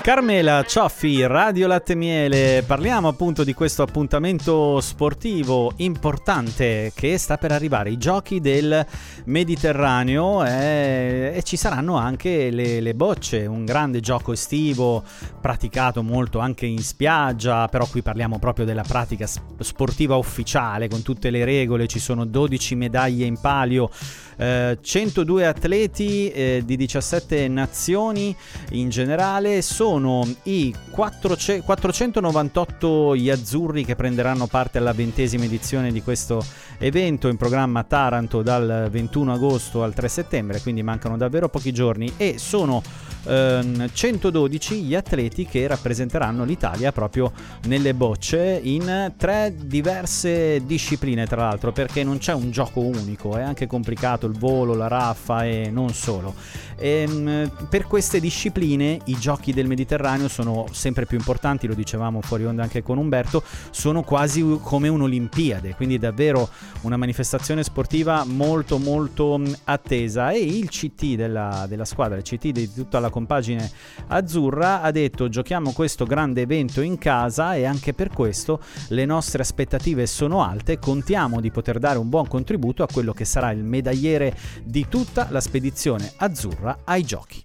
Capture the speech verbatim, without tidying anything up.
Carmela Cioffi, Radio Latte Miele, parliamo appunto di questo appuntamento sportivo importante che sta per arrivare, i giochi del Mediterraneo, e, e ci saranno anche le, le bocce, un grande gioco estivo praticato molto anche in spiaggia, però qui parliamo proprio della pratica sportiva ufficiale con tutte le regole, ci sono dodici medaglie in palio, eh, centodue atleti eh, di diciassette nazioni in generale, sono i quattrocentonovantotto gli azzurri che prenderanno parte alla ventesima edizione di questo evento in programma a Taranto dal ventuno agosto al tre settembre, quindi mancano davvero pochi giorni, e sono ehm, centododici gli atleti che rappresenteranno l'Italia proprio nelle bocce in tre diverse discipline, tra l'altro, perché non c'è un gioco unico, è anche complicato il volo, la raffa e non solo. E, per queste discipline i giochi del Mediterraneo sono sempre più importanti, lo dicevamo fuori onda anche con Umberto, sono quasi come un'Olimpiade, quindi davvero una manifestazione sportiva molto molto attesa. E il C T della, della squadra, il C T di tutta la compagine azzurra ha detto: giochiamo questo grande evento in casa e anche per questo le nostre aspettative sono alte, contiamo di poter dare un buon contributo a quello che sarà il medagliere di tutta la spedizione azzurra ai giochi.